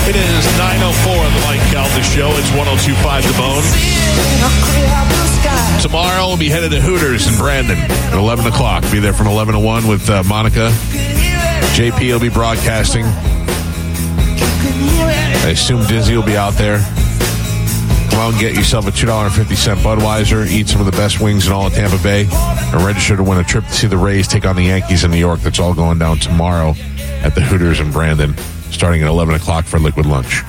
It is 9:04 on the Mike Calta Show. It's 102.5 The Bone. Tomorrow we'll be headed to Hooters in Brandon at 11 o'clock. Be there from 11 to 1 with Monica. JP will be broadcasting. I assume Dizzy will be out there. Come out and get yourself a $2.50 Budweiser. Eat some of the best wings in all of Tampa Bay. And register to win a trip to see the Rays take on the Yankees in New York. That's all going down tomorrow at the Hooters in Brandon, starting at 11 o'clock for Liquid Lunch.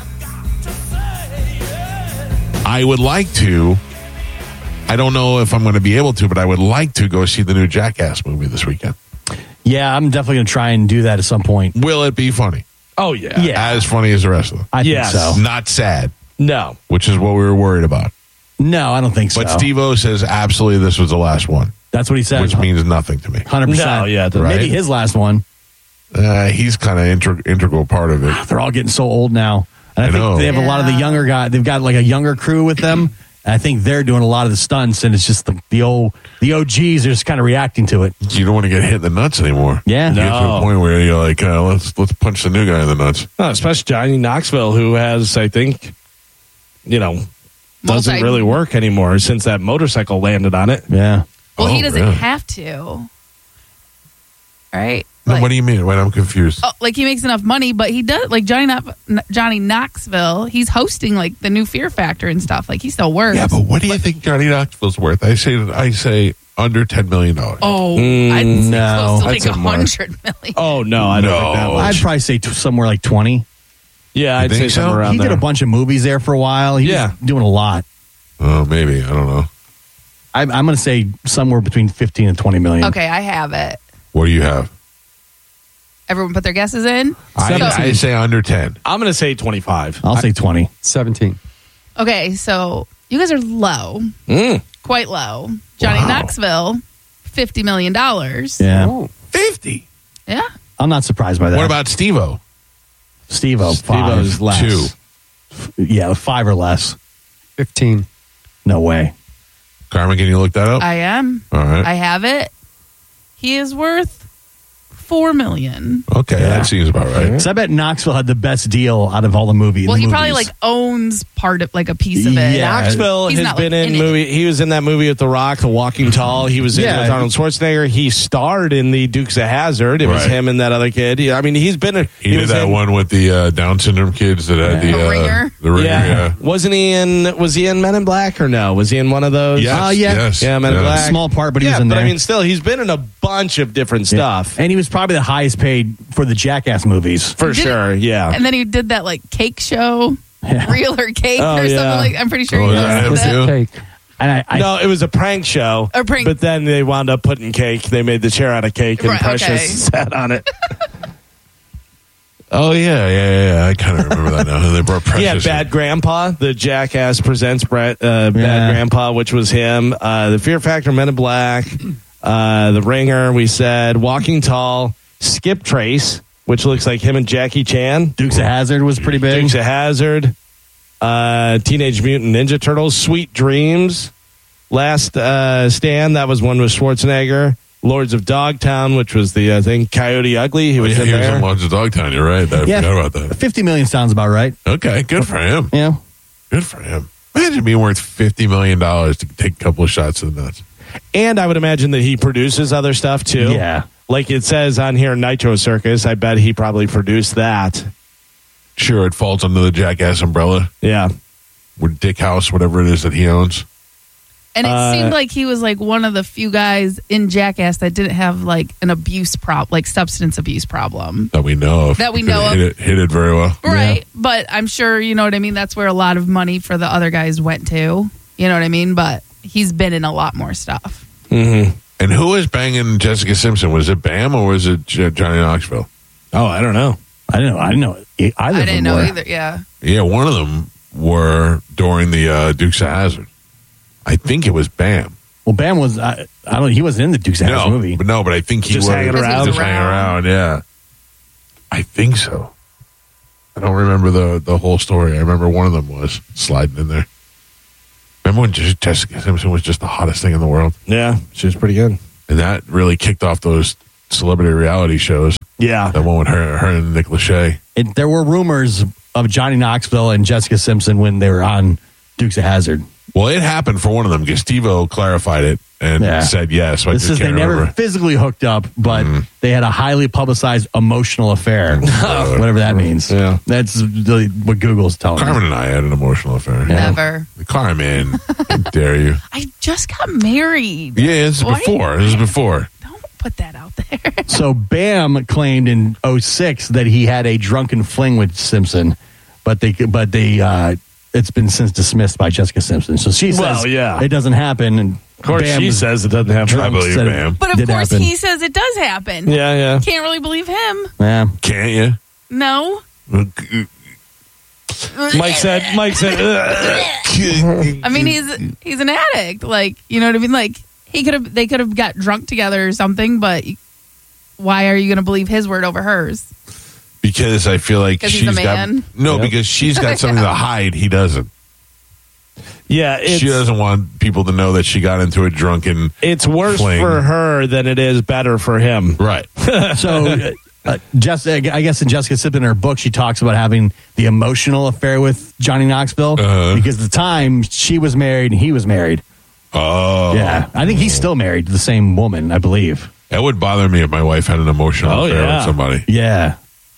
I would like to, I don't know if I'm going to be able to, but I would like to go see the new Jackass movie this weekend. Yeah, I'm definitely going to try and do that at some point. Will it be funny? Oh, yeah. As funny as the rest of them? I think so. Not sad. No. Which is what we were worried about. No, I don't think so. But Steve-O says absolutely this was the last one. That's what he said. Which means nothing to me. 100%. No, yeah. Right? Maybe his last one. He's kind of integral part of it. They're all getting so old now. And I think they have a lot of the younger guys. They've got like a younger crew with them. And I think they're doing a lot of the stunts, and it's just the OGs are just kind of reacting to it. You don't want to get hit in the nuts anymore. Yeah. You get to a point where you're like, let's punch the new guy in the nuts. No, especially Johnny Knoxville, who has, I think, doesn't really work anymore since that motorcycle landed on it. Yeah. Well, he doesn't have to. Right? No, what do you mean? Wait, I'm confused. Oh, like he makes enough money, but he does, like Johnny Knoxville, he's hosting like the new Fear Factor and stuff. Like he still works. Yeah, but what do you think Johnny Knoxville's worth? I say under $10 million. Oh, I'd say close to like $100 million. Oh, no, I don't think that much. I'd probably say somewhere like 20. Yeah, I'd say somewhere around there. He did a bunch of movies there for a while. He was doing a lot. Oh, maybe. I don't know. I'm going to say somewhere between 15 and 20 million. Okay, I have it. What do you have? Everyone put their guesses in? I say under 10. I'm going to say 25. I'll say 20. 17. Okay, so you guys are low. Quite low. Johnny Knoxville, $50 million. Yeah. Oh, 50? Yeah. I'm not surprised by that. What about Steve-O? Steve-O, 5. Steve-O's less. 2. Yeah, 5 or less. 15. No way. Carmen, can you look that up? I am. All right. I have it. He is worth $4 million. Okay, that seems about right. So I bet Knoxville had the best deal out of all the movies. Well, he probably like owns part of like a piece of it. Yeah. Knoxville He's has not, been like, in in movie. He was in that movie with The Rock, The Walking Tall. He was in with Arnold Schwarzenegger. He starred in the Dukes of Hazzard. It was him and that other kid. I mean, he's been. He did that one with the Down syndrome kids that had the Ringer. The Ringer. Yeah. Wasn't he in? Was he in Men in Black or no? Was he in one of those? Yes. Yeah, Men in Black. Small part, but he was in but there. I mean, still, he's been in a bunch of different stuff. And he was probably the highest paid for the Jackass movies. For sure, yeah. And then he did that like cake show, Real or Cake or something like. I'm pretty sure he that does him that. too? And no, it was a prank show. A prank. But then they wound up putting cake. They made the chair out of cake, and Precious sat on it. Oh, yeah. I kind of remember that now. They brought Precious. Yeah, Bad Grandpa. The Jackass Presents Bad Grandpa, which was him. The Fear Factor, Men in Black. The Ringer, we said. Walking Tall. Skip Trace, which looks like him and Jackie Chan. Dukes of Hazzard was pretty big. Dukes of Hazzard. Teenage Mutant Ninja Turtles. Sweet Dreams. Last Stand, that was one with Schwarzenegger. Lords of Dogtown, which was the thing. Coyote Ugly, he was in there. He was in Lords of Dogtown, you're right. I forgot about that. 50 million sounds about right. Okay, good for him. Yeah. Good for him. Imagine being worth $50 million to take a couple of shots to the nuts. And I would imagine that he produces other stuff, too. Yeah. Like it says on here, Nitro Circus. I bet he probably produced that. Sure, it falls under the Jackass umbrella. Yeah. With Dick House, whatever it is that he owns. And it seemed like he was like one of the few guys in Jackass that didn't have like an abuse like substance abuse problem. That we know of. That we know of. Hit it very well. Right. Yeah. But I'm sure, you know what I mean? That's where a lot of money for the other guys went to. You know what I mean? But he's been in a lot more stuff. Mm-hmm. And who was banging Jessica Simpson? Was it Bam or was it Johnny Knoxville? Oh, I don't know. I didn't know either. I didn't know either, yeah. Yeah, one of them were during the Dukes of Hazzard. I think it was Bam. Well, Bam was, I don't know, he wasn't in the Dukes of Hazzard movie. But I think he was. Just hanging around, yeah. I think so. I don't remember the whole story. I remember one of them was sliding in there. Remember when Jessica Simpson was just the hottest thing in the world? Yeah, she was pretty good. And that really kicked off those celebrity reality shows. Yeah. That one with her and Nick Lachey. There were rumors of Johnny Knoxville and Jessica Simpson when they were on Dukes of Hazzard. Well, it happened for one of them. Gustavo clarified it and said yes. So This is they never physically hooked up, but they had a highly publicized emotional affair, whatever that means. Yeah. That's really what Google's telling Carmen me. and I had an emotional affair. Never. Carmen, how dare you? I just got married. Yeah, this is before. This is before. Don't put that out there. So Bam claimed in 2006 that he had a drunken fling with Simpson, but they it's been since dismissed by Jessica Simpson. So she says it doesn't happen, and of course Bam she says it doesn't happen. I believe Bam. But of Did course happen. he says it does happen. Yeah. Can't really believe him. Yeah. Can't you? No. Mike said. I mean, he's an addict. Like, you know what I mean? Like, they could have got drunk together or something, but why are you going to believe his word over hers? Because I feel like Because she's he's a man? because she's got something to hide. He doesn't. Yeah, She doesn't want people to know that she got into a drunken. It's worse fling. for her than it is better for him. Right. So, I guess in Jessica Simpson, in her book, she talks about having the emotional affair with Johnny Knoxville because at the time she was married and he was married. Oh. Yeah. I think he's still married to the same woman, I believe. That would bother me if my wife had an emotional affair with somebody. Yeah.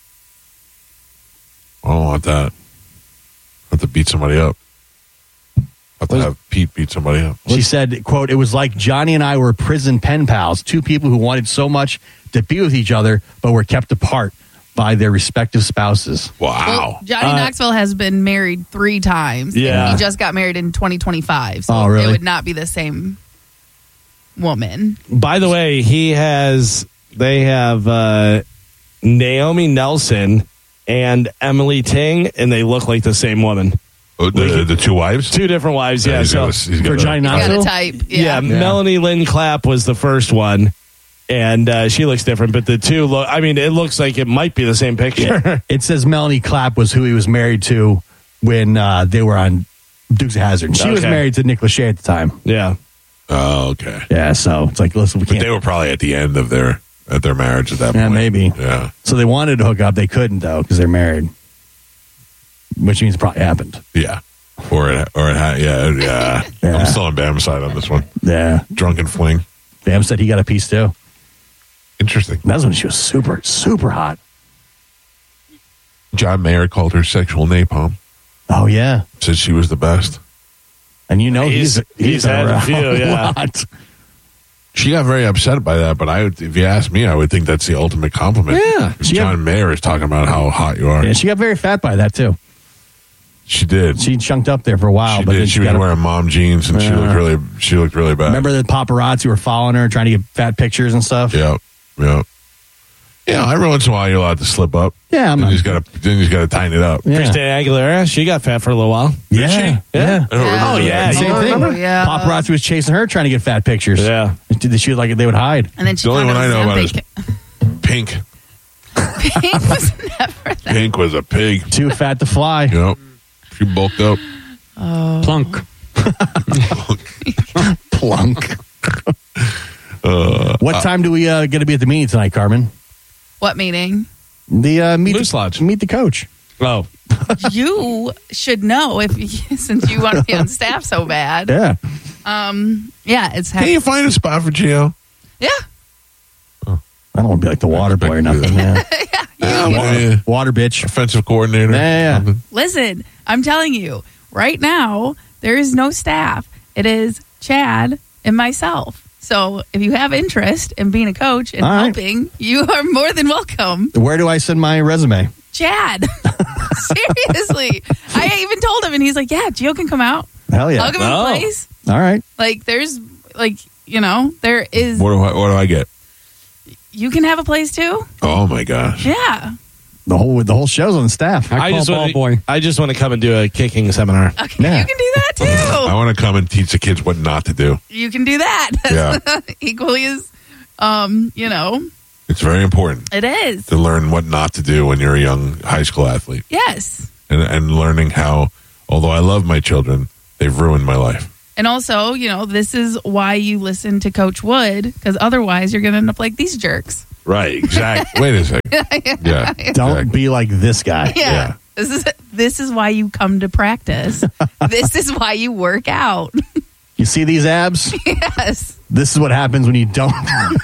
I don't want that. I have to beat somebody up. I have to have Pete beat somebody up. She said, quote, "It was like Johnny and I were prison pen pals, two people who wanted so much to be with each other, but were kept apart by their respective spouses." Wow. Well, Johnny Knoxville has been married 3 times. Yeah. And he just got married in 2025. So Oh, really? it would not be the same woman. By the way, they have Naomi Nelson and Emily Ting, and they look like the same woman. Oh, the two wives? 2 different wives, yeah. He's So, got For Johnny You got Knoxville? a type. yeah, Melanie Lynn Clapp was the first one, and she looks different, but the two look, I mean, it looks like it might be the same picture. It says Melanie Clapp was who he was married to when they were on Dukes of Hazzard. She was Okay. married to Nick Lachey at the time. Yeah. Oh, okay. Yeah, so it's like, listen, we But can't. they were probably at the end of their marriage at that Yeah, point. maybe. Yeah. So they wanted to hook up. They couldn't, though, because they're married. Which means it probably happened. Yeah. Yeah. Yeah. I'm still on Bam's side on this one. Yeah. Drunken fling. Bam said he got a piece, too. Interesting. That's when she was super, super hot. John Mayer called her sexual napalm. Oh, yeah. Said she was the best. And you know He's had a few, yeah. lot. She got very upset by that, but if you ask me, I would think that's the ultimate compliment. Yeah. John Mayer is talking about how hot you are. Yeah, she got very fat by that, too. She did. She chunked up there for a while. She but did. then She was got wearing mom jeans, and she looked really bad. Remember the paparazzi were following her, trying to get fat pictures and stuff? Yeah. Every once in a while, you're allowed to slip up. Yeah, Then you just gotta tighten it up. Yeah. Christina Aguilera, she got fat for a little while. Yeah. she? Yeah. I don't remember yeah. that. Same thing. Oh, yeah. Paparazzi was chasing her, trying to get fat pictures. Yeah. She was like they would hide. And then she The only found one I know about is Ozempic. Pink. Pink was never that. Pink was a pig. Too fat to fly. Yep. She bulked up. Plunk. Plunk. What time do we get to be at the meeting tonight, Carmen? What meeting? The Moose Lodge. meet the coach. Oh. You should know since you want to be on staff so bad. Yeah. Yeah, it's Can you find a spot for Gio? yeah. I don't want to be like the water boy or nothing. Yeah. Water bitch. Offensive coordinator. Yeah. Listen, I'm telling you, right now there is no staff. It is Chad and myself. So if you have interest in being a coach and All right. helping, you are more than welcome. Where do I send my resume? Chad. Seriously. I even told him and he's like, yeah, Gio can come out. Hell yeah. I'll give him a place. All right. Like there's like, there is What do I get? you can have a place too. Oh my gosh. Yeah. The whole show's on staff. I call ball boy. I just want to come and do a kicking seminar. Okay, Yeah. you can do that I too. want to come and teach the kids what not to do. You can do that. Yeah. Equally as It's very important it is. to learn what not to do when you're a young high school athlete. Yes. And learning how, although I love my children, they've ruined my life. And also, this is why you listen to Coach Wood, because otherwise you're going to end up like these jerks. Right, exactly. Wait a second. Yeah. Don't be like this guy. Yeah. This is why you come to practice. This is why you work out. You see these abs? Yes. This is what happens when you don't.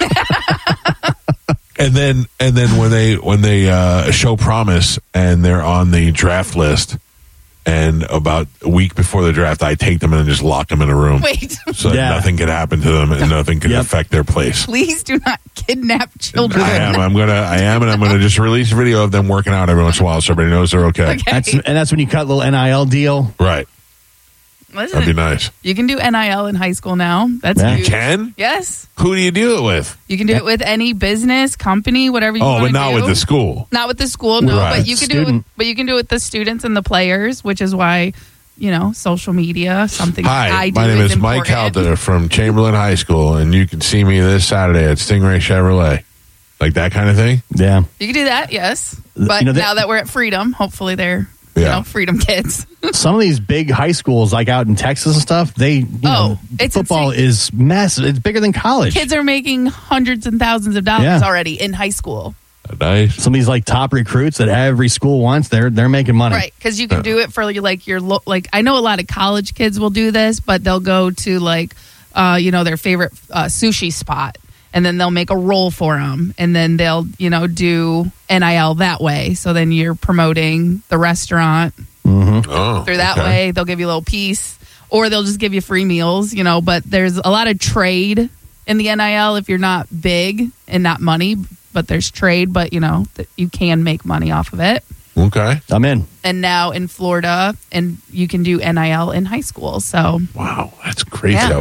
And then when they show promise and they're on the draft list, and about a week before the draft, I take them and just lock them in a room. Wait. So that nothing can happen to them and nothing can affect their place. Please do not kidnap children. I am, and I'm gonna just release a video of them working out every once in a while so everybody knows they're okay. That's when you cut a little NIL deal. Right. Listen, that'd be nice. You can do NIL in high school now. That's huge. You can? Yes. Who do you do it with? You can do it with any business, company, whatever you want to do. Oh, but not with the school. Not with the school, no. Right. But you can do it. But you can do it with the students and the players, which is why, social media, something Hi, I do my name is important. Mike Halter from Chamberlain High School, and you can see me this Saturday at Stingray Chevrolet. Like that kind of thing? Yeah. You can do that, yes. But now that we're at Freedom, hopefully they're Freedom kids. Some of these big high schools, like out in Texas and stuff, it's football insane. is massive. It's bigger than college. Kids are making hundreds and thousands of dollars already in high school. Nice. Some of these like top recruits that every school wants, they're making money. Right, because you can do it for I know a lot of college kids will do this, but they'll go to their favorite sushi spot. And then they'll make a roll for them. And then they'll, do NIL that way. So then you're promoting the restaurant through that way. They'll give you a little piece. Or they'll just give you free meals, But there's a lot of trade in the NIL if you're not big and not money. But there's trade, but, you can make money off of it. Okay. I'm in. And now in Florida, and you can do NIL in high school. So wow, that's crazy. Yeah.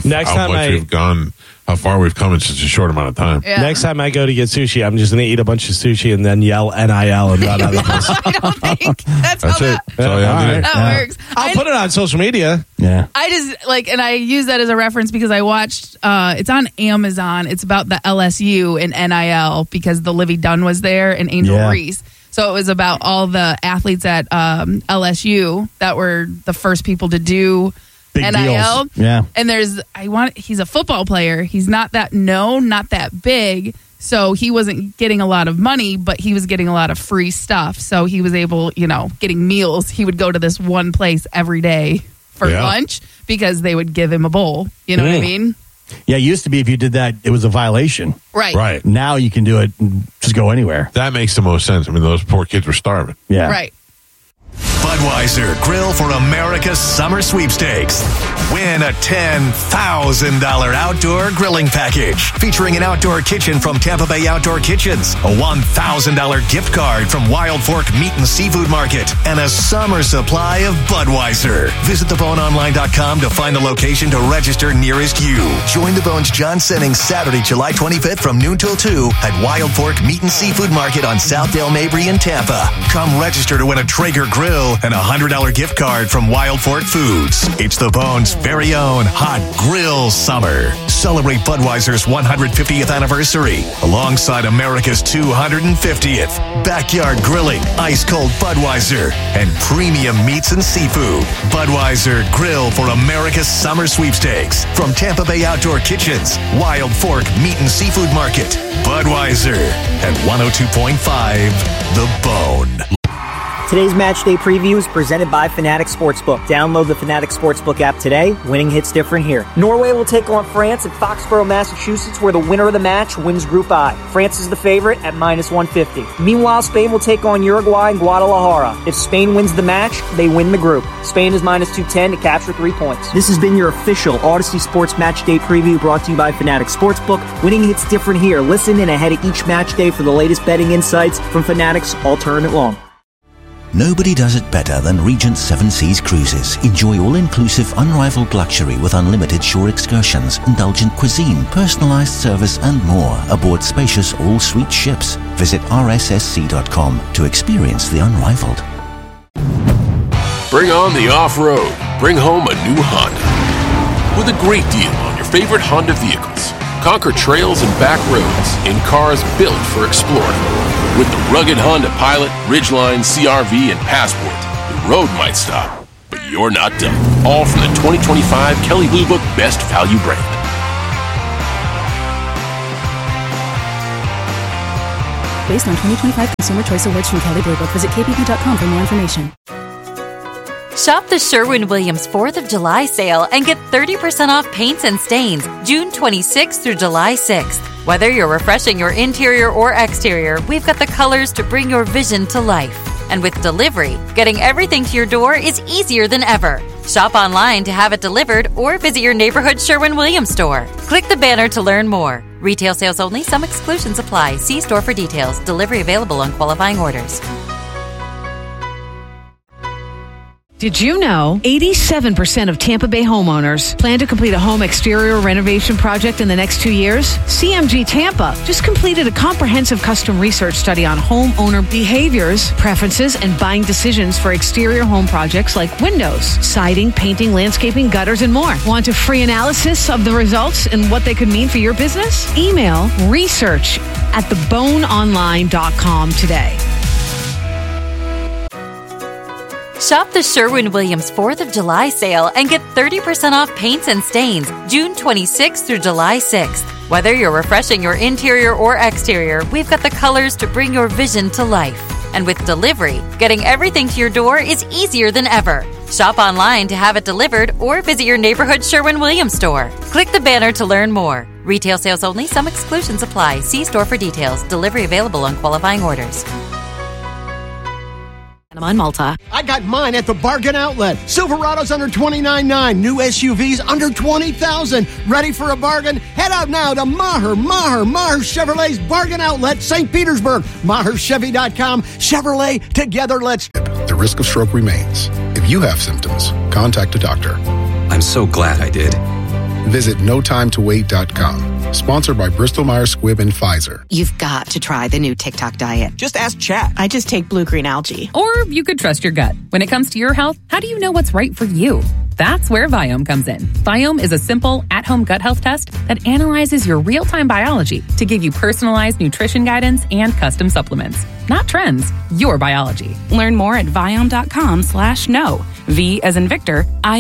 How far we've come in such a short amount of time. Yeah. Next time I go to get sushi, I'm just going to eat a bunch of sushi and then yell NIL and run out of the place. I don't think that's how it. That's all you have to do. that works. I'll put it on social media. Yeah. I just and I use that as a reference because I watched, it's on Amazon. It's about the LSU and NIL because the Livy Dunn was there and Angel Reese. So it was about all the athletes at LSU that were the first people to do Big NIL. deals. Yeah. And he's a football player. He's not that known, not that big. So he wasn't getting a lot of money, but he was getting a lot of free stuff. So he was able, getting meals. He would go to this one place every day for lunch because they would give him a bowl. You know what I mean? Yeah, it used to be if you did that, it was a violation. Right. Now you can do it and just go anywhere. That makes the most sense. I mean, those poor kids were starving. Yeah. Right. Budweiser Grill for America's Summer Sweepstakes. Win a $10,000 outdoor grilling package featuring an outdoor kitchen from Tampa Bay Outdoor Kitchens, a $1,000 gift card from Wild Fork Meat and Seafood Market, and a summer supply of Budweiser. Visit theboneonline.com to find the location to register nearest you. Join the Bones John Sennings Saturday, July 25th from noon till 2 at Wild Fork Meat and Seafood Market on South Dale Mabry in Tampa. Come register to win a Traeger grill and a $100 gift card from Wild Fork Foods. It's the Bones' very own Hot Grill Summer. Celebrate Budweiser's 150th anniversary alongside America's 250th. Backyard grilling, ice-cold Budweiser, and premium meats and seafood. Budweiser Grill for America's Summer Sweepstakes from Tampa Bay Outdoor Kitchens, Wild Fork Meat and Seafood Market. Budweiser at 102.5 The Bone. Today's match day preview is presented by Fanatic Sportsbook. Download the Fanatic Sportsbook app today. Winning hits different here. Norway will take on France at Foxborough, Massachusetts, where the winner of the match wins Group I. France is the favorite at -150. Meanwhile, Spain will take on Uruguay in Guadalajara. If Spain wins the match, they win the group. Spain is -210 to capture 3 points. This has been your official Odyssey Sports Match Day preview brought to you by Fanatic Sportsbook. Winning hits different here. Listen in ahead of each match day for the latest betting insights from Fanatic's All Tournament Long. Nobody does it better than Regent Seven Seas Cruises. Enjoy all-inclusive, unrivaled luxury with unlimited shore excursions, indulgent cuisine, personalized service, and more aboard spacious all-suite ships. Visit rssc.com to experience the unrivaled. Bring on the off-road. Bring home a new Honda. With a great deal on your favorite Honda vehicles. Conquer trails and back roads in cars built for exploring. With the rugged Honda Pilot, Ridgeline, CR-V, and Passport, the road might stop, but you're not done. All from the 2025 Kelley Blue Book Best Value brand. based on 2025 Consumer Choice Awards from Kelley Blue Book. Visit kbb.com for more information. Shop the Sherwin-Williams 4th of July sale and get 30% off paints and stains June 26th through July 6th. Whether you're refreshing your interior or exterior, we've got the colors to bring your vision to life. And with delivery, getting everything to your door is easier than ever. Shop online to have it delivered or visit your neighborhood Sherwin-Williams store. Click the banner to learn more. Retail sales only. Some exclusions apply. See store for details. Delivery available on qualifying orders. Did you know 87% of Tampa Bay homeowners plan to complete a home exterior renovation project in the next 2 years? CMG Tampa just completed a comprehensive custom research study on homeowner behaviors, preferences, and buying decisions for exterior home projects like windows, siding, painting, landscaping, gutters, and more. Want a free analysis of the results and what they could mean for your business? Email research@theboneonline.com today. Shop the Sherwin-Williams 4th of July sale and get 30% off paints and stains June 26th through July 6th. Whether you're refreshing your interior or exterior, we've got the colors to bring your vision to life. And with delivery, getting everything to your door is easier than ever. Shop online to have it delivered or visit your neighborhood Sherwin-Williams store. Click the banner to learn more. Retail sales only. Some exclusions apply. See store for details. Delivery available on qualifying orders. On Malta. I got mine at the Bargain Outlet. Silverado's under $29,900. New SUVs under $20,000. Ready for a bargain? Head out now to Maher Chevrolet's Bargain Outlet, St. Petersburg. MaherChevy.com. Chevrolet, together let's... The risk of stroke remains. If you have symptoms, contact a doctor. I'm so glad I did. Visit NoTimeToWait.com. Sponsored by Bristol-Myers Squibb and Pfizer. You've got to try the new TikTok diet. Just ask Chat. I just take blue-green algae. Or you could trust your gut. When it comes to your health, how do you know what's right for you? That's where Viome comes in. Viome is a simple, at-home gut health test that analyzes your real-time biology to give you personalized nutrition guidance and custom supplements. Not trends, your biology. Learn more at Viome.com/know. V as in Victor,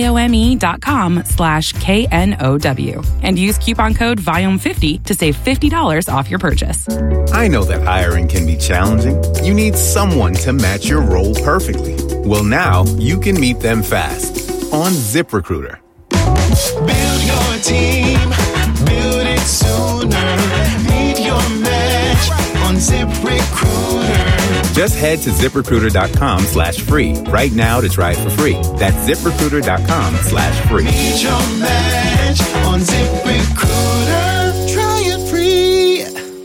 IOME.com/KNOW. And use coupon code VIOME50 to save $50 off your purchase. I know that hiring can be challenging. You need someone to match your role perfectly. Well, now you can meet them fast on ZipRecruiter. Build your team, build it sooner. Meet your match on ZipRecruiter. Just head to ZipRecruiter.com/free right now to try it for free. That's ZipRecruiter.com/free. Meet your match on ZipRecruiter. Try it free.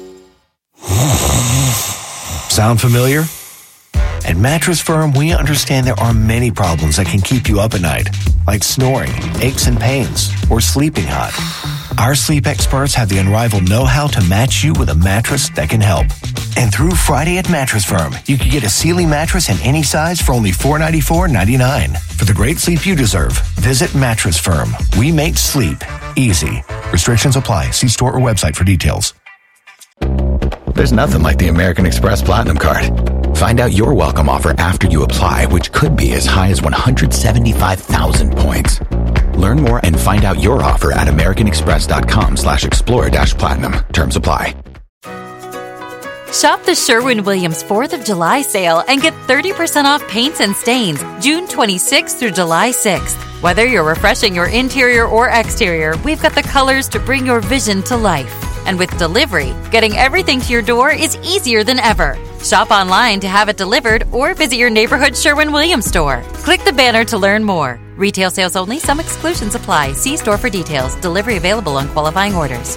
Sound familiar? At Mattress Firm, we understand there are many problems that can keep you up at night, like snoring, aches and pains, or sleeping hot. Our sleep experts have the unrivaled know-how to match you with a mattress that can help. And through Friday at Mattress Firm, you can get a Sealy mattress in any size for only $494.99. For the great sleep you deserve, visit Mattress Firm. We make sleep easy. Restrictions apply. See store or website for details. There's nothing like the American Express Platinum Card. Find out your welcome offer after you apply, which could be as high as 175,000 points. Learn more and find out your offer at americanexpress.com/explorer-platinum. Terms apply. Shop the Sherwin-Williams 4th of July sale and get 30% off paints and stains June 26th through July 6th. Whether you're refreshing your interior or exterior, we've got the colors to bring your vision to life. And with delivery, getting everything to your door is easier than ever. Shop online to have it delivered or visit your neighborhood Sherwin-Williams store. Click the banner to learn more. Retail sales only. Some exclusions apply. See store for details. Delivery available on qualifying orders.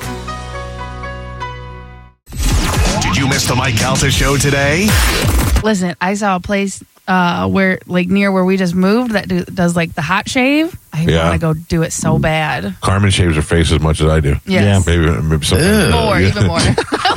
Did you miss the Mike Calta show today? Listen, I saw a place where, like, near where we just moved that does like the hot shave. I want to go do it so bad. Carmen shaves her face as much as I do. Yes. Yeah, maybe something. More, even more.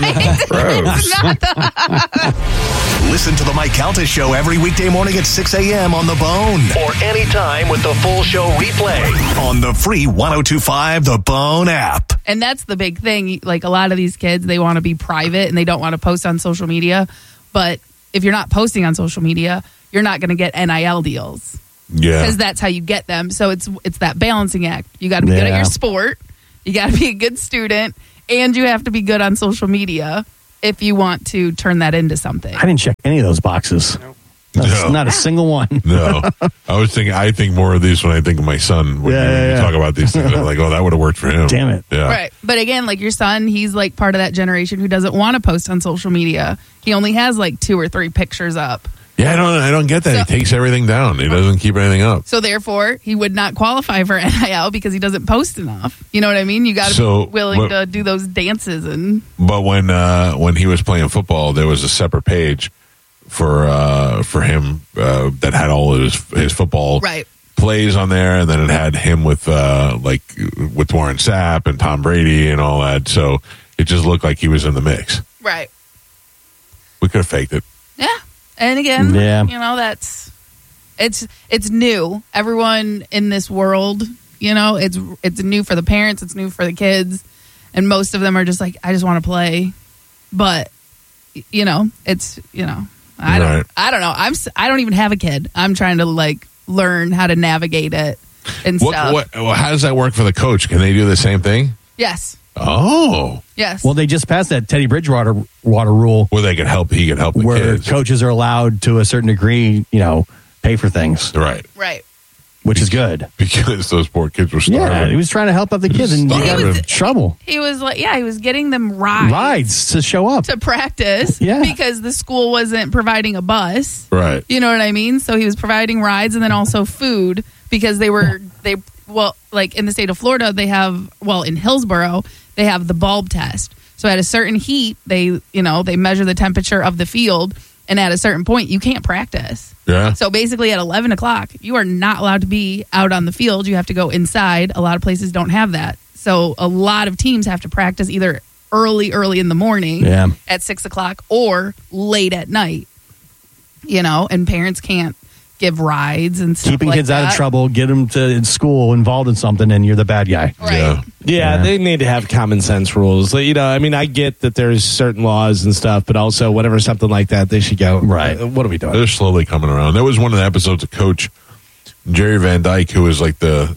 Listen to the Mike Calta show every weekday morning at 6 a.m. on The Bone. Or anytime with the full show replay on the free 102.5 The Bone app. And that's the big thing. Like, a lot of these kids, they want to be private and they don't want to post on social media. But if you're not posting on social media, you're not going to get NIL deals. Yeah. Because that's how you get them. So it's that balancing act. You got to be good at your sport. You got to be a good student. And you have to be good on social media. if you want to turn that into something. I didn't check any of those boxes. Not a single one. No. I think more of these when I think of my son. When you talk about these things, I'm like, oh, that would have worked for him. Damn it. Yeah. Right. But again, like your son, he's like part of that generation who doesn't want to post on social media. He only has like 2 or 3 pictures up. Yeah, I don't get that. He takes everything down. He doesn't keep anything up. So therefore, he would not qualify for NIL because he doesn't post enough. You know what I mean? You got to be willing to do those dances and. But when he was playing football, there was a separate page for him that had all of his football plays on there, and then it had him with Warren Sapp and Tom Brady and all that. So it just looked like he was in the mix. Right. We could have faked it. Yeah. And again, it's new. Everyone in this world, it's new for the parents, it's new for the kids, and most of them are just like, I just want to play. But it's I don't know. I don't even have a kid. I'm trying to like learn how to navigate it and stuff. How does that work for the coach? Can they do the same thing? Yes. Oh. Yes. Well, they just passed that Teddy Bridgewater rule where he can help the where kids. Coaches are allowed to a certain degree, pay for things. Right. Which is good. Because those poor kids were starving. Yeah, he was trying to help out the kids and he got in trouble. He was like, he was getting them rides to show up. To practice. Yeah. Because the school wasn't providing a bus. Right. You know what I mean? So he was providing rides and then also food because in the state of Florida, in Hillsborough, they have the bulb test. So at a certain heat, they measure the temperature of the field, and at a certain point, you can't practice. Yeah. So basically at 11 o'clock, you are not allowed to be out on the field. You have to go inside. A lot of places don't have that. So a lot of teams have to practice either early in the morning at 6 o'clock or late at night, and parents can't give rides and stuff keeping like kids that. out of trouble, get them to school involved in something, and you're the bad guy. Right. Yeah, they need to have common sense rules. I get that there's certain laws and stuff, but also whenever something like that, they should go, right, what are we doing? They're slowly coming around. There was one of the episodes of Coach Jerry Van Dyke, who was like the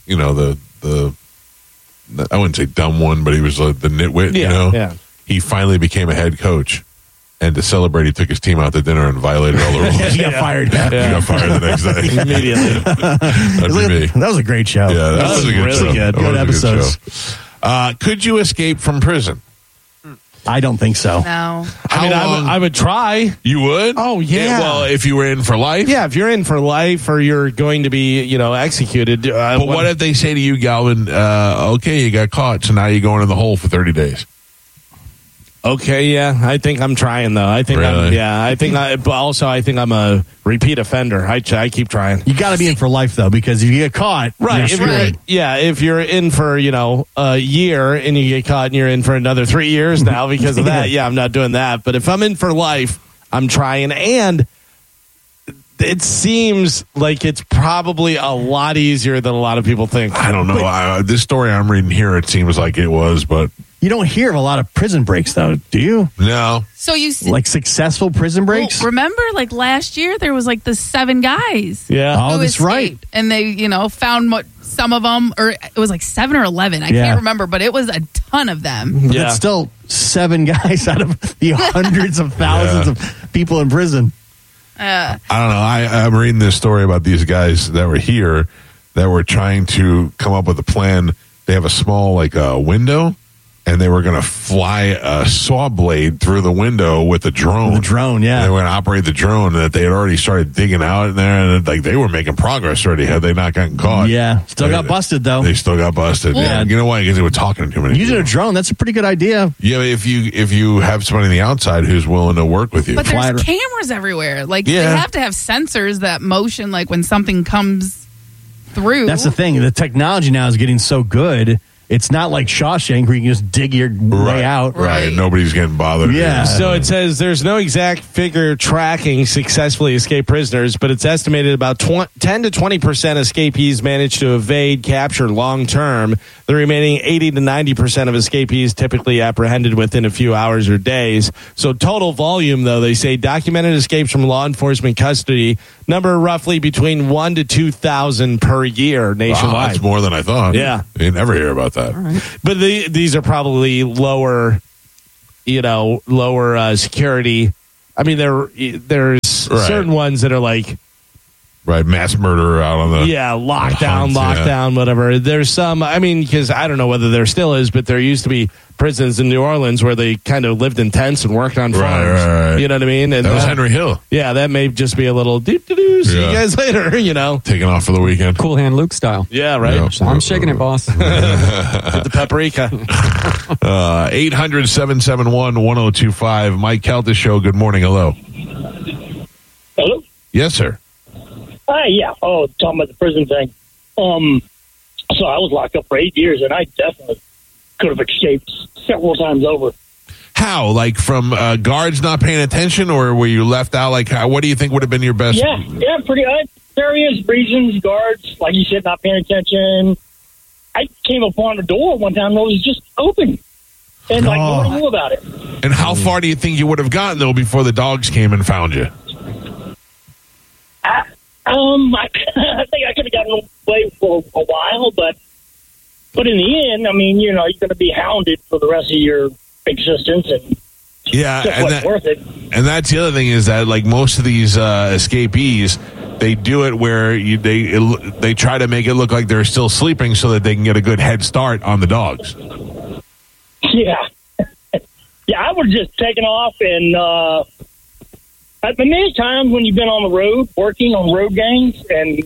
I wouldn't say dumb one, but he was the nitwit, Yeah. He finally became a head coach. And to celebrate, he took his team out to dinner and violated all the rules. He got fired. He got fired the next day. Immediately. That'd be me. That was a great show. Yeah, that was a good really show. good episodes. Could you escape from prison? I don't think so. No. I would try. You would? Oh, yeah. Well, if you were in for life? Yeah, if you're in for life or you're going to be, executed. But what if they say to you, Galvin, okay, you got caught, so now you're going in the hole for 30 days? Okay, yeah. I think I'm trying, though. I think really? but also I think I'm a repeat offender. I keep trying. You got to be in for life, though, because if you get caught, right? If you're in for a year and you get caught and you're in for another 3 years now because of that, I'm not doing that. But if I'm in for life, I'm trying. And it seems like it's probably a lot easier than a lot of people think. I don't know. This story I'm reading here, it seems like it was, but you don't hear of a lot of prison breaks, though, do you? No. So you like successful prison breaks? Well, remember, like last year, there was like the 7 guys. Yeah. Oh, that's right. And they, found some of them, or it was like 7 or 11. I can't remember, but it was a ton of them. But it's still 7 guys out of the hundreds of thousands of people in prison. I don't know. I'm reading this story about these guys that were here that were trying to come up with a plan. They have a small window, and they were going to fly a saw blade through the window with a drone. The drone, yeah. And they were going to operate the drone, and that they had already started digging out in there, and they were making progress already. Had they not gotten caught? Yeah, still got busted though. They still got busted. Well, yeah, you know why? Because they were talking to too many. Using a drone, that's a pretty good idea. Yeah, if you have somebody on the outside who's willing to work with you. But there's cameras everywhere. They have to have sensors that motion when something comes through. That's the thing. The technology now is getting so good. It's not like Shawshank where you can just dig your way out. Right. Nobody's getting bothered. Yeah. So it says there's no exact figure tracking successfully escaped prisoners, but it's estimated about 10 to 20% escapees manage to evade capture long term. The remaining 80 to 90% of escapees typically apprehended within a few hours or days. So total volume, though, they say documented escapes from law enforcement custody number roughly between 1,000 to 2,000 per year nationwide. Wow, that's more than I thought. Yeah. You never hear about that. Right. But these are probably lower lower security. I mean, there's certain ones that are like. Right, mass murderer out on the lockdown, whatever. There's some, because I don't know whether there still is, but there used to be prisons in New Orleans where they kind of lived in tents and worked on farms. Right. You know what I mean? And that was Henry Hill. Yeah, that may just be a little doo-doo-doo. See you guys later, Taking off for the weekend. Cool Hand Luke style. Yeah, right. Yeah. I'm shaking it, boss. With the paprika. 800-771-1025. Mike Calta Show, good morning. Hello. Hello? Yes, sir. Hi, yeah. Oh, talking about the prison thing. So I was locked up for 8 years, and I definitely could have escaped several times over. How? Like from guards not paying attention, or were you left out? Like, what do you think would have been your best? Yeah, pretty. Various reasons. Guards, like you said, not paying attention. I came upon a door one time that was just open, and nobody knew about it. And how far do you think you would have gotten though before the dogs came and found you? I think I could have gotten away for a while, but in the end, you're going to be hounded for the rest of your existence, and and wasn't worth it. And that's the other thing is that like most of these escapees, they do it where they try to make it look like they're still sleeping so that they can get a good head start on the dogs. Yeah, I would have just taken off and. Many times when you've been on the road, working on road gangs, and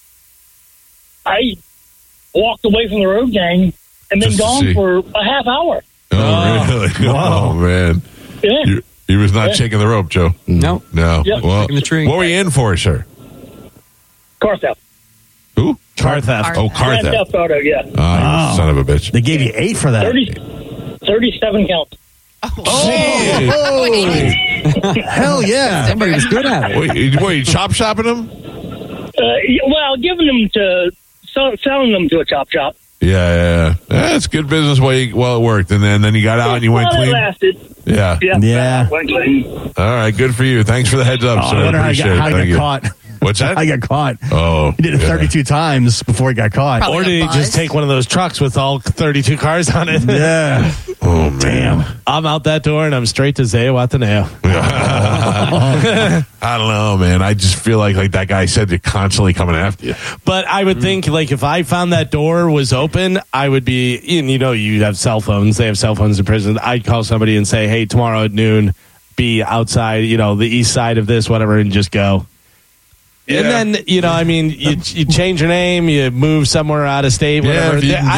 I walked away from the road gang and been gone for a half hour. Oh, really? Wow. Oh, man. Yeah. He was not shaking the rope, Joe. No. Yep. Well, the tree. what were you in for, sir? Car theft. Who? Car theft. Oh, car Grand theft. Theft Auto, yeah. Oh, you son of a bitch. They gave you 8 for that. 37 counts. Hell yeah. Somebody was good at it. Wait, you chop shopping them? Well, giving them to selling them to a chop shop. Yeah. It's good business while it worked. And then you got out and you went clean. It lasted. Yeah. Went clean. All right, good for you. Thanks for the heads up, sir. I wonder Appreciate how it. he Thank got you. caught. What's that? I got caught. Oh. He did it 32 times before he got caught. Probably Or did he just take one of those trucks with all 32 cars on it? Yeah. Oh, man. I'm out that door and I'm straight to Zeo Ateneo. I don't know, man. I just feel like that guy said they're constantly coming after you. But I would think, like, if I found that door was open, I would be, you have cell phones. They have cell phones in prison. I'd call somebody and say, hey, tomorrow at noon, be outside, the east side of this, whatever, and just go. Yeah. And then, you change your name, you move somewhere out of state, whatever.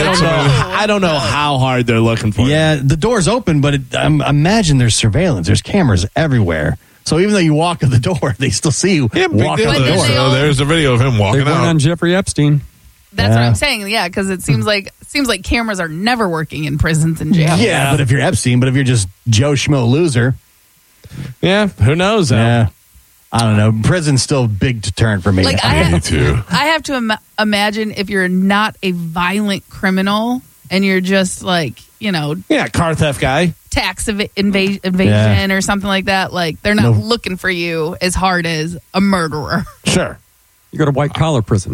I don't know how hard they're looking for. Yeah, the door's open, but imagine there's surveillance. There's cameras everywhere. So even though you walk in the door, they still see you walk out the door. So there's a video of him walking They went out. on Jeffrey Epstein. That's what I'm saying. Yeah, because it seems like cameras are never working in prisons and jails. Yeah, but if you're Epstein, but if you're just Joe Schmo loser. Yeah, who knows? Yeah. I don't know. Prison's still a big deterrent for me. Like, Me too. I have to imagine if you're not a violent criminal and you're just like, car theft guy, tax evasion or something like that. Like, they're not looking for you as hard as a murderer. Sure. You go to white collar prison.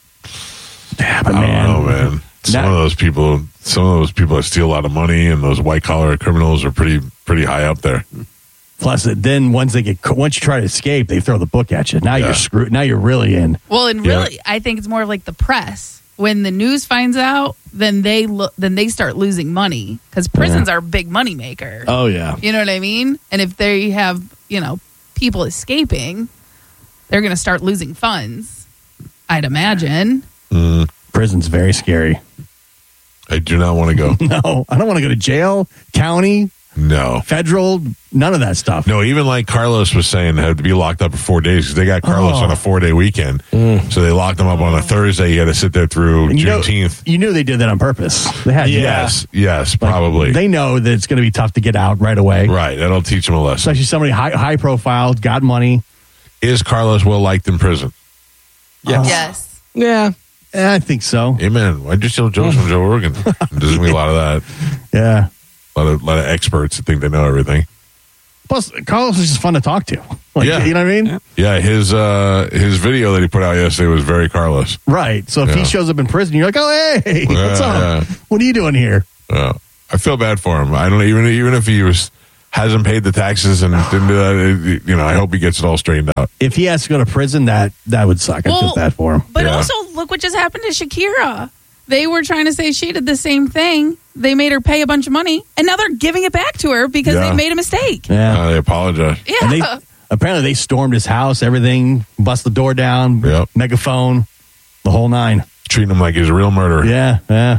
Yeah, but I don't know, man. Some of those people that steal a lot of money, and those white collar criminals are pretty high up there. Plus, then once you try to escape, they throw the book at you. Now you're screwed. Now you're really in. Well, and really, I think it's more like the press. When the news finds out, then they start losing money because prisons are a big money maker. Oh yeah, you know what I mean. And if they have people escaping, they're going to start losing funds. I'd imagine. Prison's very scary. I do not want to go. No, I don't want to go to jail, county. No. Federal, none of that stuff. No, even like Carlos was saying, had to be locked up for 4 days because they got Carlos on a 4-day weekend. So they locked him up on a Thursday. He had to sit there through Juneteenth. You knew they did that on purpose. They had Yes, probably. They know that it's going to be tough to get out right away. Right, that'll teach them a lesson. Especially somebody high profile, got money. Is Carlos well liked in prison? Yes. Yeah. I think so. Amen. I just tell jokes from Joe Rogan. There's gonna be a lot of that. Yeah. A lot of experts that think they know everything. Plus, Carlos is just fun to talk to. You know what I mean? Yeah, his video that he put out yesterday was very Carlos. Right. So if he shows up in prison, you're like, oh, hey, what's up? What are you doing here? I feel bad for him. I don't even if he was hasn't paid the taxes and didn't do that. You know, I hope he gets it all straightened out. If he has to go to prison, that would suck. I feel bad for him. But also, look what just happened to Shakira. They were trying to say she did the same thing. They made her pay a bunch of money, and now they're giving it back to her because they made a mistake. Yeah, they apologize. Yeah. And apparently they stormed his house, everything, bust the door down, megaphone, the whole nine. Treating him like he's a real murderer. Yeah.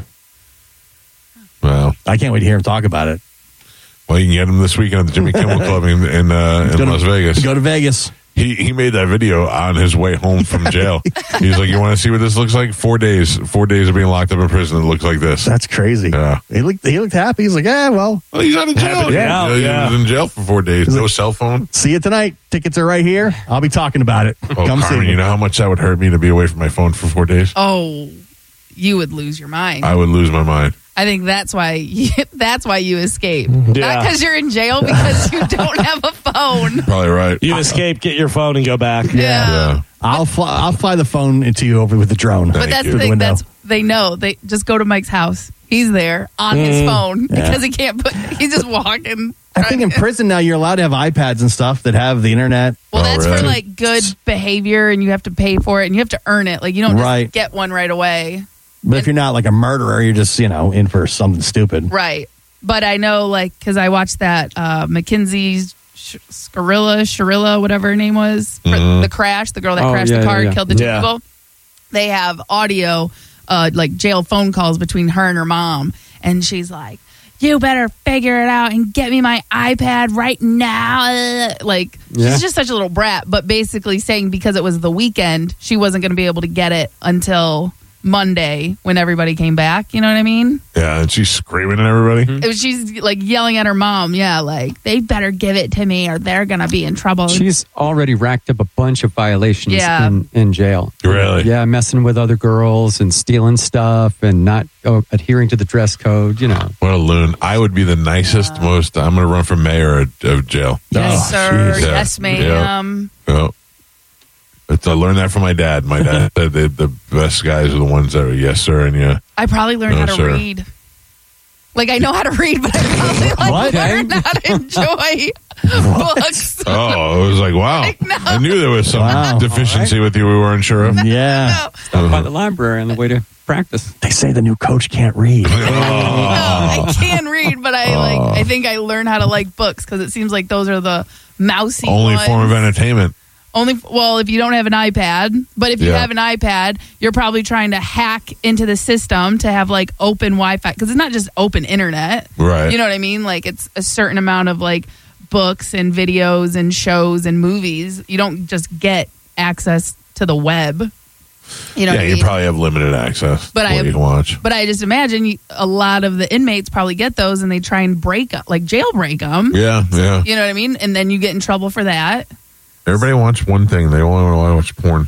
Well, I can't wait to hear him talk about it. Well, you can get him this weekend at the Jimmy Kimmel Club in Las Vegas. Go to Vegas. He made that video on his way home from jail. He's like, you want to see what this looks like? 4 days. 4 days of being locked up in prison. It looks like this. That's crazy. Yeah. He looked happy. He's like, well, he's out of jail. He was in jail for 4 days. No cell phone. See you tonight. Tickets are right here. I'll be talking about it. Oh, Come see Carmen, me. you know how much that would hurt me to be away from my phone for 4 days? Oh, you would lose your mind. I would lose my mind. I think that's why you escape. Not because you're in jail, because you don't have a phone. Probably right. You escape, get your phone, and go back. Yeah. I'll fly the phone into you over with the drone. But that's the thing. They know. They just go to Mike's house. He's there on his phone because he can't he's just walking. I think in prison now you're allowed to have iPads and stuff that have the internet. Well, that's for like good behavior, and you have to pay for it, and you have to earn it. Like you don't just get one right away. But if you're not like a murderer, you're just, in for something stupid. Right. But I know, because I watched that Mackenzie Shirilla, whatever her name was, for the crash, the girl that crashed the car and killed the two people. They have audio, jail phone calls between her and her mom. And she's like, you better figure it out and get me my iPad right now. She's just such a little brat. But basically saying because it was the weekend, she wasn't going to be able to get it until Monday when everybody came back. You know what I mean? Yeah, and she's screaming at everybody. She's yelling at her mom. Yeah, they better give it to me or they're going to be in trouble. She's already racked up a bunch of violations in jail. Really? Yeah, messing with other girls and stealing stuff and not adhering to the dress code, What a loon. I would be the nicest, I'm going to run for mayor of jail. Yes, sir. Geez. Yes, ma'am. Yeah. I learned that from my dad. My dad said the best guys are the ones that are yes, sir, and yeah. I probably learned how to read. I know how to read, but I probably learned how to enjoy books. Oh, it was like, wow. I knew there was some deficiency with you we weren't sure of. Yeah. Stop by the library on the way to practice. They say the new coach can't read. No, I can read, but I think I learned how to like books because it seems like those are the mousy only ones. form of entertainment. If you don't have an iPad, but if you have an iPad, you're probably trying to hack into the system to have open Wi-Fi because it's not just open internet. Right. You know what I mean? It's a certain amount of books and videos and shows and movies. You don't just get access to the web. You know what I mean? You probably have limited access to what you can watch. But I just imagine a lot of the inmates probably get those and they try and jailbreak them. Yeah. You know what I mean? And then you get in trouble for that. Everybody wants one thing. They only want to watch porn.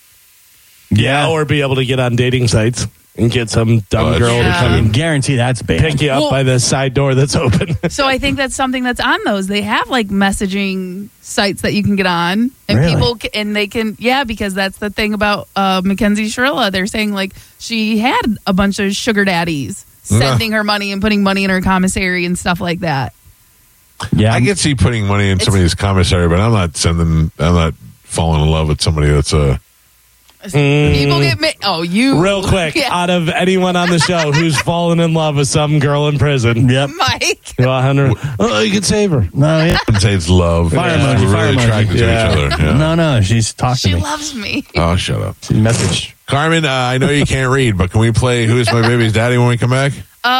Yeah, or be able to get on dating sites and get some dumb girl to come and guarantee that's banned. Pick you up by the side door that's open. So I think that's something that's on those. They have messaging sites that you can get on, and people they can because that's the thing about Mackenzie Shirilla. They're saying she had a bunch of sugar daddies sending her money and putting money in her commissary and stuff like that. Yeah, I could see putting money in somebody's commissary, but I'm not falling in love with somebody that's a. People get real quick out of anyone on the show who's fallen in love with some girl in prison. Yep, Mike. You can save her. No, I wouldn't say it's love. Fire emoji. We're really attracted to each other. Yeah. No, she's talking to me. She loves me. Oh, shut up. Message. Carmen, I know you can't read, but can we play Who's My Baby's Daddy when we come back?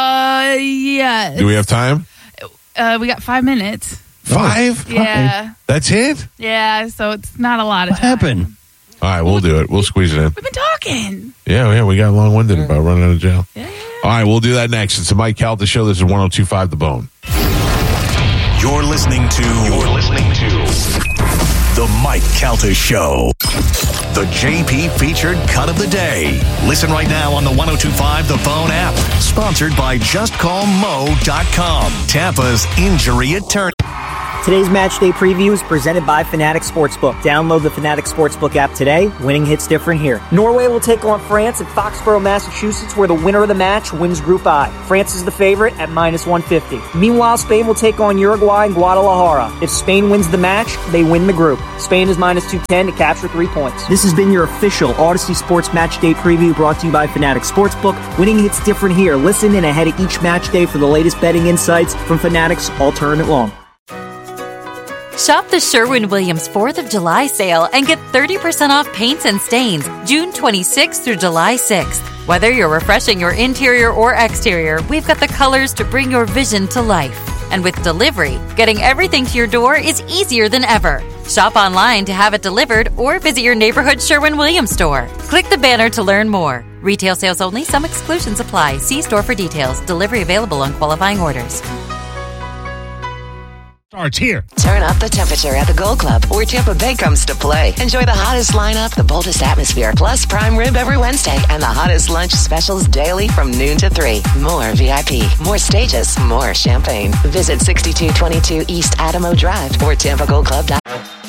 Yeah. Do we have time? We got 5 minutes. 5? Yeah. That's it? Yeah, so it's not a lot of time. What happened? All right, we'll do it. We'll squeeze it in. We've been talking. Yeah, we got long-winded about running out of jail. Yeah. All right, we'll do that next. It's the Mike Calta Show. This is 102.5 The Bone. You're listening to The Mike Calta Show. The JP featured cut of the day. Listen right now on the 102.5 The Bone app. Sponsored by JustCallMo.com. Tampa's injury attorney. Today's match day preview is presented by Fanatics Sportsbook. Download the Fanatics Sportsbook app today. Winning hits different here. Norway will take on France at Foxborough, Massachusetts, where the winner of the match wins Group I. France is the favorite at -150. Meanwhile, Spain will take on Uruguay in Guadalajara. If Spain wins the match, they win the group. Spain is -210 to capture 3 points. This has been your official Odyssey Sports Match Day preview brought to you by Fanatics Sportsbook. Winning hits different here. Listen in ahead of each match day for the latest betting insights from Fanatics All Tournament Long. Shop the Sherwin-Williams 4th of July sale and get 30% off paints and stains June 26th through July 6th. Whether you're refreshing your interior or exterior, we've got the colors to bring your vision to life. And with delivery, getting everything to your door is easier than ever. Shop online to have it delivered or visit your neighborhood Sherwin-Williams store. Click the banner to learn more. Retail sales only. Some exclusions apply. See store for details. Delivery available on qualifying orders. Starts here. Turn up the temperature at the Gold Club, where Tampa Bay comes to play. Enjoy the hottest lineup, the boldest atmosphere, plus prime rib every Wednesday, and the hottest lunch specials daily from noon to 3. More VIP, more stages, more champagne. Visit 6222 East Adamo Drive or TampaGoldClub.com.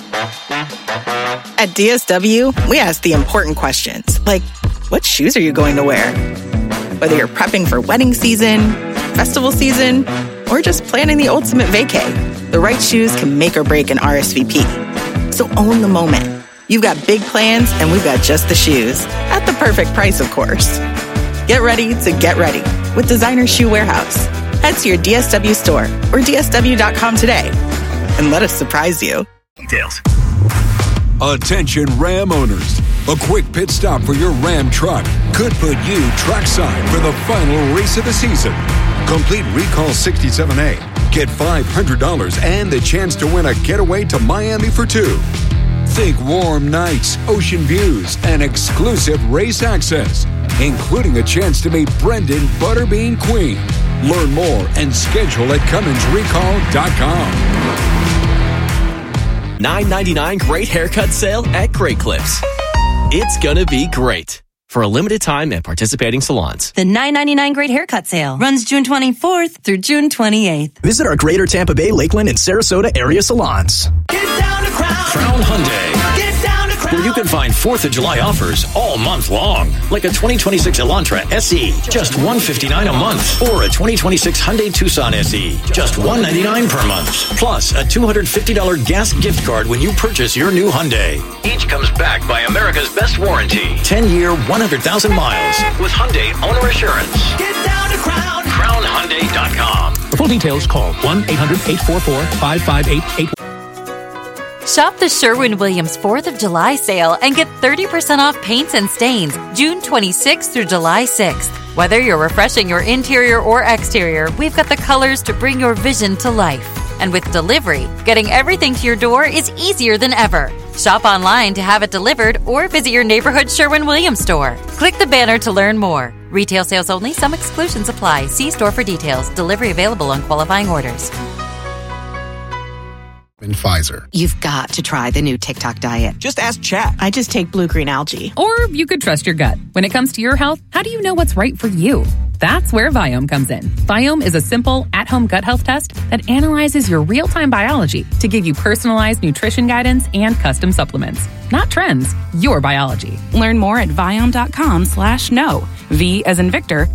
At DSW, we ask the important questions, like, what shoes are you going to wear? Whether you're prepping for wedding season, festival season, or just planning the ultimate vacay, the right shoes can make or break an RSVP. So own the moment. You've got big plans, and we've got just the shoes. At the perfect price, of course. Get ready to get ready with Designer Shoe Warehouse. Head to your DSW store or DSW.com today and let us surprise you. Details. Attention Ram owners. A quick pit stop for your Ram truck could put you trackside for the final race of the season. Complete Recall 67A. Get $500 and the chance to win a getaway to Miami for 2. Think warm nights, ocean views, and exclusive race access, including a chance to meet Brendan Butterbean Queen. Learn more and schedule at CumminsRecall.com. $9.99 great haircut sale at Great Clips. It's gonna be great. For a limited time at participating salons. The $9.99 Great Haircut Sale runs June 24th through June 28th. Visit our Greater Tampa Bay, Lakeland, and Sarasota area salons. Get down to Crown Hyundai. Get down to Crown. Where you can find 4th of July offers all month long. Like a 2026 Elantra SE, just $159 a month. Or a 2026 Hyundai Tucson SE, just $199 per month. Plus a $250 gas gift card when you purchase your new Hyundai. Each comes backed by America's best warranty. 10-year, 100,000 miles with Hyundai Owner Assurance. Get down to CrownHyundai.com. For full details, call 1-800-844-5588. Shop the Sherwin-Williams 4th of July sale and get 30% off paints and stains June 26th through July 6th. Whether you're refreshing your interior or exterior, we've got the colors to bring your vision to life. And with delivery, getting everything to your door is easier than ever. Shop online to have it delivered or visit your neighborhood Sherwin-Williams store. Click the banner to learn more. Retail sales only. Some exclusions apply. See store for details. Delivery available on qualifying orders. And Pfizer. You've got to try the new TikTok diet. Just ask Chat. I just take Blue Green Algae. Or you could trust your gut. When it comes to your health, how do you know what's right for you? That's where Viome comes in. Viome is a simple, at-home gut health test that analyzes your real-time biology to give you personalized nutrition guidance and custom supplements. Not trends, your biology. Learn more at Viome.com/know. V as in Victor,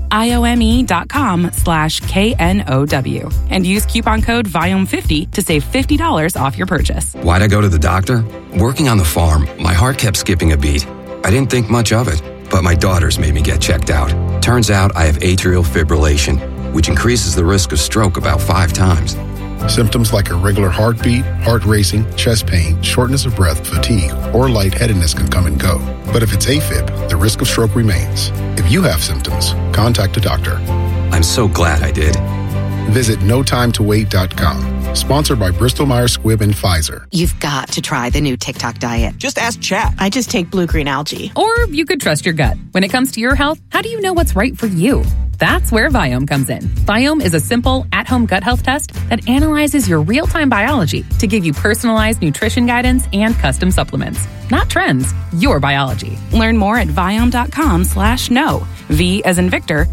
IOME.com/KNOW. And use coupon code VIOME50 to save $50 off your purchase. Why'd I go to the doctor? Working on the farm, my heart kept skipping a beat. I didn't think much of it, but my daughters made me get checked out. Turns out I have atrial fibrillation, which increases the risk of stroke about 5 times. Symptoms like irregular heartbeat, heart racing, chest pain, shortness of breath, fatigue, or lightheadedness can come and go. But if it's AFib, the risk of stroke remains. If you have symptoms, contact a doctor. I'm so glad I did. Visit NoTimeToWait.com. Sponsored by Bristol Myers Squibb and Pfizer. You've got to try the new TikTok diet. Just ask Chat. I just take Blue Green Algae. Or you could trust your gut. When it comes to your health, how do you know what's right for you? That's where Viome comes in. Viome is a simple, at-home gut health test that analyzes your real-time biology to give you personalized nutrition guidance and custom supplements. Not trends, your biology. Learn more at Viome.com/know. V as in Victor,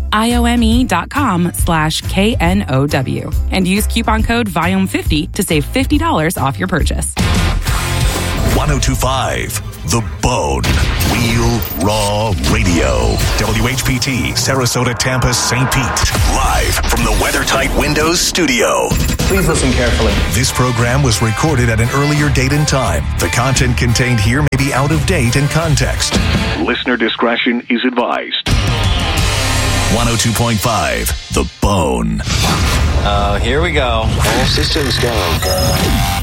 IOME.com/KNOW. And use coupon code Viome50 to save $50 off your purchase. 1025 The Bone. Real Raw Radio. WHPT, Sarasota, Tampa, St. Pete. Live from the WeatherTight Windows studio. Please listen carefully. This program was recorded at an earlier date and time. The content contained here may be out of date in context. Listener discretion is advised. 102.5 The Bone. Here we go. All systems go.